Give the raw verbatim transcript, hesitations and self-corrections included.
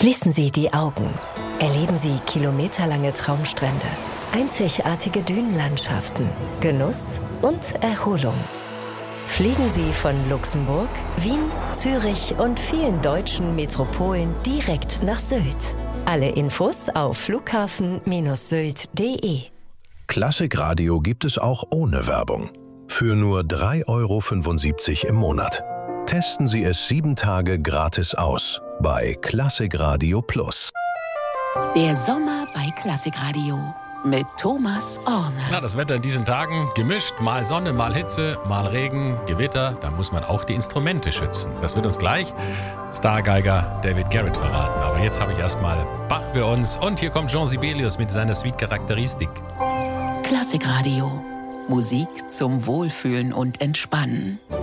Schließen Sie die Augen. Erleben Sie kilometerlange Traumstrände, einzigartige Dünenlandschaften, Genuss und Erholung. Fliegen Sie von Luxemburg, Wien, Zürich und vielen deutschen Metropolen direkt nach Sylt. Alle Infos auf flughafen Sylt punkt de. Klassikradio gibt es auch ohne Werbung. Für nur drei Euro fünfundsiebzig im Monat. Testen Sie es sieben Tage gratis aus bei Klassikradio Plus. Der Sommer bei Klassikradio mit Thomas Orner. Na, das Wetter in diesen Tagen gemischt, mal Sonne, mal Hitze, mal Regen, Gewitter. Da muss man auch die Instrumente schützen. Das wird uns gleich Stargeiger David Garrett verraten. Aber jetzt habe ich erstmal Bach für uns. Und hier kommt Jean Sibelius mit seiner Suite Charakteristik. Klassikradio. Musik zum Wohlfühlen und Entspannen.